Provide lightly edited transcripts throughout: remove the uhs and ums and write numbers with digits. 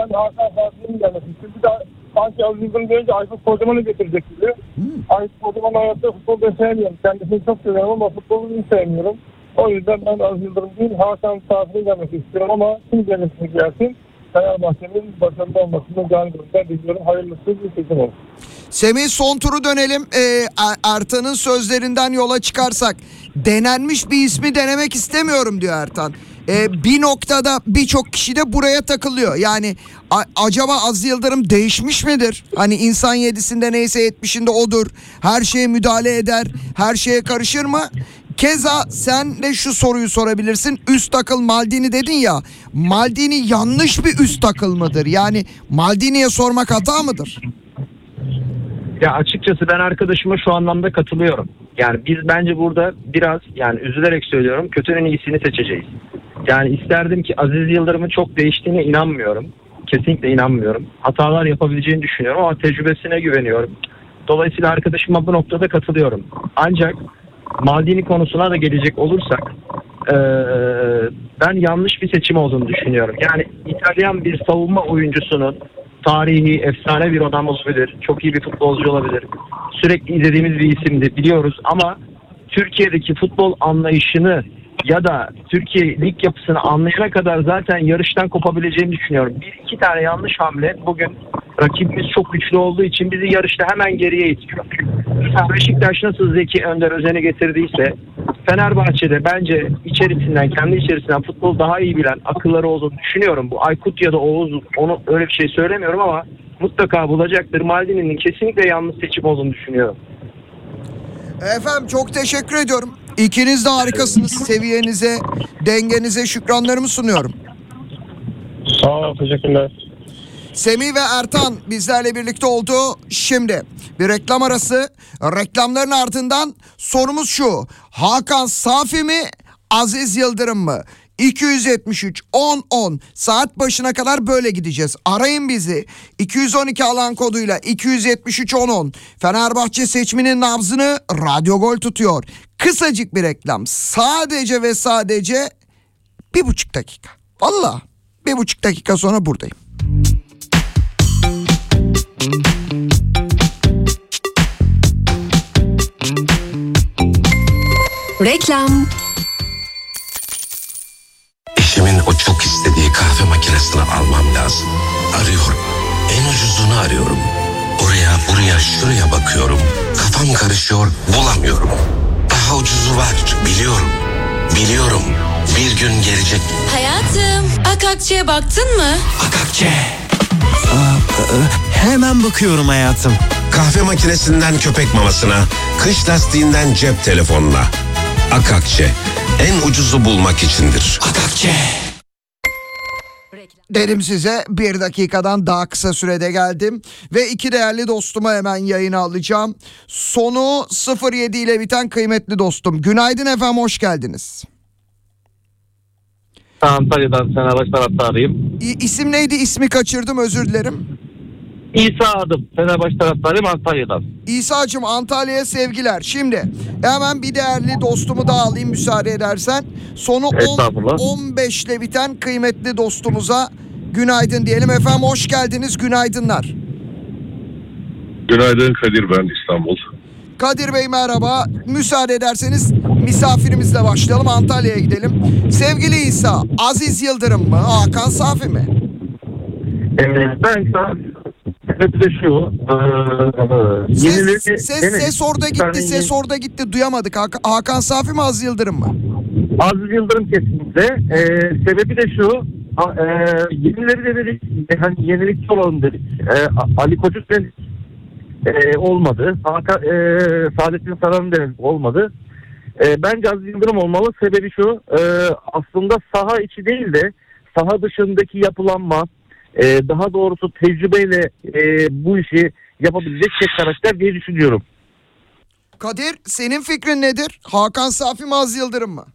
ben Hakan Safi'nin gelmesi istiyorum. Bir daha sanki Aziz Yıldırım gelince Aykut Kocaman'ı getirecek gibi. Aykut Kocaman hayatta futbolu sevmiyorum. Kendisini çok seviyorum ama futbolu hiç sevmiyorum. O yüzden ben Aziz Yıldırım değil Hakan Safi'nin gelmesi istiyorum ama kim gelirse gelsin Fenerbahçe'nin başarılı olmasını galiba diliyorum. Hayırlısı bir seçim olsun. Semih, son turu dönelim. Ertan'ın sözlerinden yola çıkarsak denenmiş bir ismi denemek istemiyorum diyor Ertan. Bir noktada birçok kişi de buraya takılıyor. Yani acaba Aziz Yıldırım değişmiş midir? Hani insan yedisinde neyse 70'inde odur. Her şeye müdahale eder. Her şeye karışır mı? Keza sen de şu soruyu sorabilirsin. Üst akıl Maldini dedin ya. Maldini yanlış bir üst akıl mıdır? Yani Maldini'ye sormak hata mıdır? Ya açıkçası ben arkadaşıma şu anlamda katılıyorum. Yani biz bence burada biraz, yani üzülerek söylüyorum, kötünün iyisini seçeceğiz. Yani isterdim ki Aziz Yıldırım'ın çok değiştiğine inanmıyorum. Kesinlikle inanmıyorum. Hatalar yapabileceğini düşünüyorum ama tecrübesine güveniyorum. Dolayısıyla arkadaşıma bu noktada katılıyorum. Ancak Maldini konusuna da gelecek olursak ben yanlış bir seçim olduğunu düşünüyorum. Yani İtalyan bir savunma oyuncusunun tarihi, efsane bir adam olabilir. Çok iyi bir futbolcu olabilir. Sürekli izlediğimiz bir isimdi, biliyoruz ama Türkiye'deki futbol anlayışını ya da Türkiye lig yapısını anlayana kadar zaten yarıştan kopabileceğini düşünüyorum. Bir iki tane yanlış hamle bugün rakibimiz çok güçlü olduğu için bizi yarışta hemen geriye itiyor. Beşiktaş nasıl Zeki Önder Özen'i getirdiyse Fenerbahçe'de bence içerisinden, kendi içerisinden futbol daha iyi bilen akılları olduğunu düşünüyorum. Bu Aykut ya da Oğuz, onu öyle bir şey söylemiyorum ama mutlaka bulacaktır. Maldini'nin kesinlikle yanlış seçim olduğunu düşünüyorum. Efendim çok teşekkür ediyorum. İkiniz de harikasınız. Seviyenize, dengenize şükranlarımı sunuyorum. Sağ olun, teşekkürler. Semih ve Ertan bizlerle birlikte oldu. Şimdi bir reklam arası. Reklamların ardından sorumuz şu: Hakan Safi mi, Aziz Yıldırım mı? 273 10 10 saat başına kadar böyle gideceğiz. Arayın bizi. 212 alan koduyla 273 10 10. Fenerbahçe seçmenin nabzını Radyo Gol tutuyor. Kısacık bir reklam. Sadece ve sadece 1,5 dakika. Vallahi 1,5 dakika sonra buradayım. Reklam. Eşimin o çok istediği kahve makinesini almam lazım. Arıyorum. En ucuzunu arıyorum. Oraya, buraya, şuraya bakıyorum. Kafam karışıyor, bulamıyorum. Daha ucuzu var, biliyorum. Biliyorum. Bir gün gelecek. Hayatım, Akakçe'ye baktın mı? Akakçe. Hemen bakıyorum hayatım. Kahve makinesinden köpek mamasına, kış lastiğinden cep telefonuna. Akakçe. En ucuzu bulmak içindir. Akakçe. Dedim size, 1 dakikadan daha kısa sürede geldim ve iki değerli dostumu hemen yayına alacağım. Sonu 07 ile biten kıymetli dostum. Günaydın efendim, hoş geldiniz. Antalya'dan Fenerbahçe taraftarıyım. İsim neydi? İsmi kaçırdım, özür dilerim. İsa adım. Fenerbahçe taraftarıyım Antalya'dan. İsa'cığım, Antalya'ya sevgiler. Şimdi hemen bir değerli dostumu daha alayım müsaade edersen. Sonu 15 ile biten kıymetli dostumuza günaydın diyelim. Efendim hoş geldiniz, günaydınlar. Günaydın, Kadir ben, İstanbul. Kadir Bey merhaba. Müsaade ederseniz misafirimizle başlayalım, Antalya'ya gidelim. Sevgili İsa, Aziz Yıldırım mı, Hakan Safi mi? Ben de şu. Ses orada gitti, duyamadık. Hakan Safi mi, Aziz Yıldırım mı? Aziz Yıldırım kesinlikle. Sebebi de şu. Yenileri de dedik. Hani yenilikçi olalım dedik. Ali Koç'u dedik. Olmadı. Saadettin Saran'ı denedik. Olmadı. Bence Aziz Yıldırım olmalı. Sebebi şu. Aslında saha içi değil de saha dışındaki yapılanma, daha doğrusu tecrübeyle bu işi yapabilecek tek karakter diye düşünüyorum. Kadir, senin fikrin nedir? Hakan Safi mi, Aziz Yıldırım mı?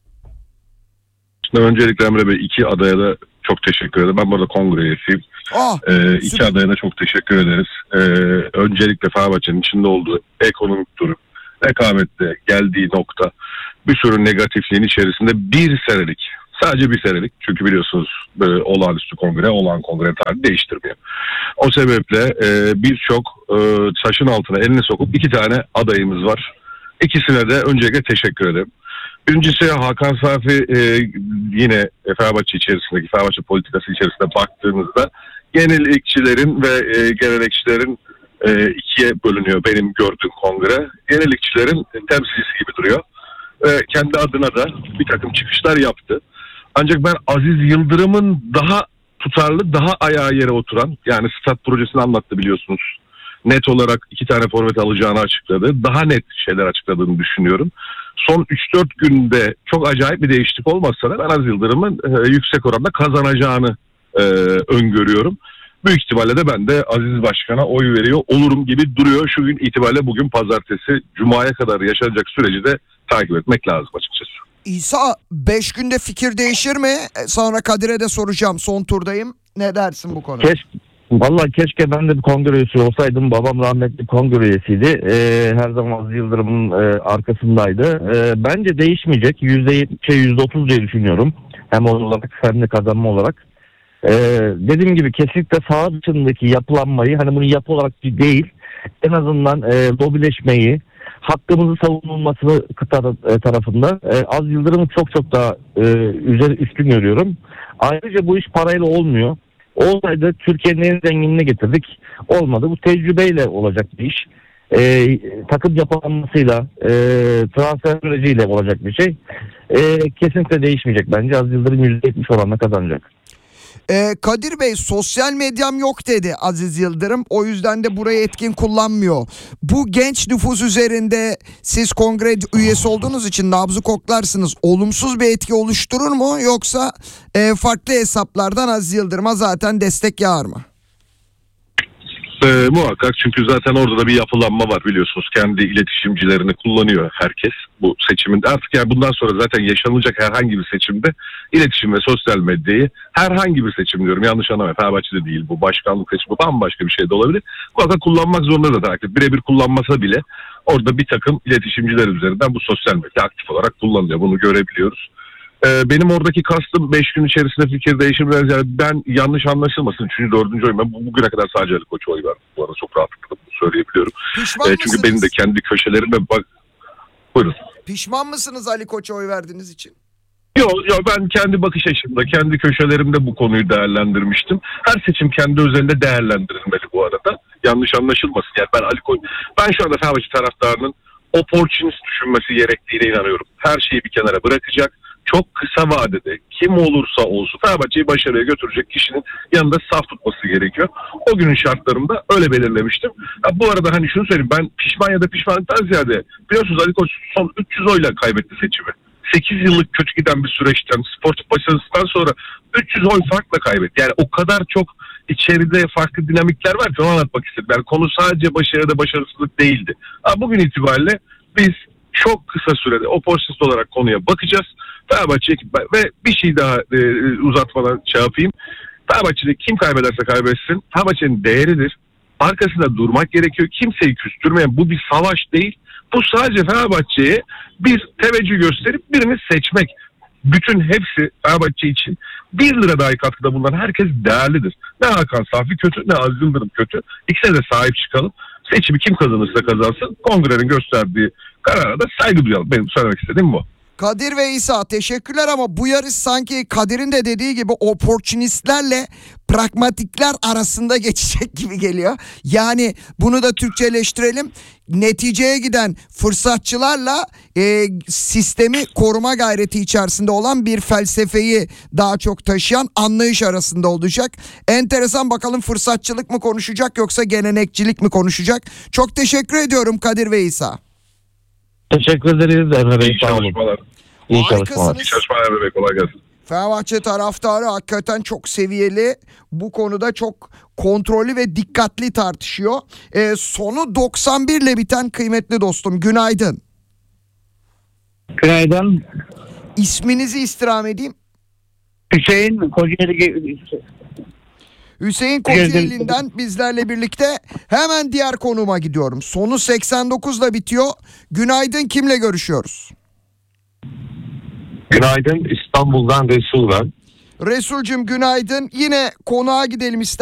Şimdi öncelikle Emre Bey, iki adaya da çok teşekkür ederim. Ben burada kongre üyesiyim. İki adaya da çok teşekkür ederiz. Öncelikle Fenerbahçe'nin içinde olduğu ekonomik durum, rekabette geldiği nokta, bir sürü negatifliğin içerisinde bir senelik, Sadece bir senelik. Çünkü biliyorsunuz olağanüstü kongre, olağan kongre tarihi değiştirmiyor. O sebeple birçok taşın altına elini sokup 2 tane adayımız var. İkisine de öncelikle teşekkür ederim. Birincisi Hakan Safi, yine Fenerbahçe içerisindeki, Fenerbahçe politikası içerisinde baktığınızda yenilikçilerin ve gelenekçilerin ikiye bölünüyor benim gördüğüm kongre. Yenilikçilerin temsilcisi gibi duruyor. Kendi adına da bir takım çıkışlar yaptı. Ancak ben Aziz Yıldırım'ın daha tutarlı, daha ayağı yere oturan, yani stat projesini anlattı biliyorsunuz. Net olarak 2 tane forvet alacağını açıkladı. Daha net şeyler açıkladığını düşünüyorum. Son 3-4 günde çok acayip bir değişiklik olmazsa da ben Aziz Yıldırım'ın yüksek oranda kazanacağını öngörüyorum. Büyük ihtimalle de ben de Aziz Başkan'a oy veriyor olurum gibi duruyor. Şu gün itibariyle bugün pazartesi, Cuma'ya kadar yaşanacak süreci de takip etmek lazım açıkçası. İsa 5 günde fikir değişir mi? Sonra Kadir'e de soracağım. Son turdayım. Ne dersin bu konuda? Vallahi keşke ben de bir kongre üyesi olsaydım. Babam rahmetli kongre üyesiydi. Her zaman Aziz Yıldırım'ın arkasındaydı. Bence değişmeyecek. %70'e %30 diye düşünüyorum. Hem oy olarak hem de kazanma olarak. Dediğim gibi kesinlikle saha dışındaki yapılanmayı, hani bunu yapı olarak değil, en azından lobileşmeyi, hakkımızı savunulmasını tarafında Aziz Yıldırım'ı çok daha üstün görüyorum. Ayrıca bu iş parayla olmuyor. Olsaydı Türkiye'nin en zenginini getirdik. Olmadı. Bu tecrübeyle olacak bir iş. Takım yapılanmasıyla, transfer süreciyle olacak bir şey. Kesinlikle değişmeyecek bence. Aziz Yıldırım %70 oranla kazanacak. Kadir Bey, sosyal medyam yok dedi Aziz Yıldırım. O yüzden de burayı etkin kullanmıyor. Bu genç nüfus üzerinde siz kongre üyesi olduğunuz için nabzı koklarsınız. Olumsuz bir etki oluşturur mu? Yoksa farklı hesaplardan Aziz Yıldırım'a zaten destek yağar mı? Muhakkak, çünkü zaten orada da bir yapılanma var biliyorsunuz. Kendi iletişimcilerini kullanıyor herkes bu seçiminde. Artık yani bundan sonra zaten yaşanılacak herhangi bir seçimde iletişim ve sosyal medyayı, herhangi bir seçim diyorum, yanlış anlamayın, Fenerbahçe'de değil bu, başkanlık seçimi bambaşka bir şey de olabilir. Muhakkak kullanmak zorunda da takip. Birebir kullanmasa bile orada bir takım iletişimciler üzerinden bu sosyal medya aktif olarak kullanılıyor. Bunu görebiliyoruz. Benim oradaki kastım 5 gün içerisinde fikir değişir mi? Yani ben, yanlış anlaşılmasın, 3. 4. oyum. Ben bugüne kadar sadece Ali Koç'a oy verdim. Bu arada çok rahatlıkla bunu söyleyebiliyorum. Çünkü benim de kendi köşelerime bak. Buyurun. Pişman mısınız Ali Koç'a oy verdiğiniz için? Yok, ben kendi bakış açımda, kendi köşelerimde bu konuyu değerlendirmiştim. Her seçim kendi özelinde değerlendirilmeli bu arada. Yanlış anlaşılmasın. Yani ben şu anda Fenerbahçe taraftarının opportunist düşünmesi gerektiğine inanıyorum. Her şeyi bir kenara bırakacak. Çok kısa vadede kim olursa olsun Fenerbahçe'yi başarıya götürecek kişinin yanında saf tutması gerekiyor. O günün şartlarında öyle belirlemiştim. Bu arada hani şunu söyleyeyim, ben pişman ya da pişmanlıktan ziyade, biliyorsunuz Ali Koç son 300 oyla kaybetti seçimi. 8 yıllık kötü giden bir süreçten, sportif başarısından sonra 300 oy farkla kaybetti. Yani o kadar çok içeride farklı dinamikler var ki onu anlatmak istedim. Yani konu sadece başarıda başarısızlık değildi. Bugün itibariyle biz çok kısa sürede opportunist olarak konuya bakacağız. Fenerbahçe ve bir şey daha uzatmadan yapayım. Fenerbahçe'de kim kaybederse kaybetsin, Fenerbahçe'nin değeridir. Arkasında durmak gerekiyor. Kimseyi küstürmeyen, bu bir savaş değil. Bu sadece Fenerbahçe'ye bir teveccüh gösterip birini seçmek. Bütün hepsi Fenerbahçe için 1 lira dahi katkıda bulunan herkes değerlidir. Ne Hakan Safi kötü, ne Aziz Yıldırım kötü. İkisine de sahip çıkalım. Seçimi kim kazanırsa kazansın, kongrenin gösterdiği karara da saygı duyalım. Benim söylemek istediğim bu. Kadir ve İsa, teşekkürler ama bu yarış sanki Kadir'in de dediği gibi opportunistlerle pragmatikler arasında geçecek gibi geliyor. Yani bunu da Türkçeleştirelim. Neticeye giden fırsatçılarla sistemi koruma gayreti içerisinde olan bir felsefeyi daha çok taşıyan anlayış arasında olacak. Enteresan, bakalım fırsatçılık mı konuşacak yoksa gelenekçilik mi konuşacak? Çok teşekkür ediyorum Kadir ve İsa. Teşekkür ederiz Emre Bey. İyi çalışmalar. İyi çalışmalar. İyi çalışmalar Emre Bey. Kolay gelsin. Fenerbahçe taraftarı hakikaten çok seviyeli. Bu konuda çok kontrollü ve dikkatli tartışıyor. Sonu 91 ile biten kıymetli dostum, günaydın. Günaydın. İsminizi istirham edeyim. Hüseyin Kocaeli. Hüseyin Kocaeli'nden bizlerle birlikte. Hemen diğer konuma gidiyorum. Sonu 89 ile bitiyor. Günaydın, kimle görüşüyoruz? Günaydın, İstanbul'dan Resul ben. Resulcüm günaydın. Yine konağa gidelim istersen.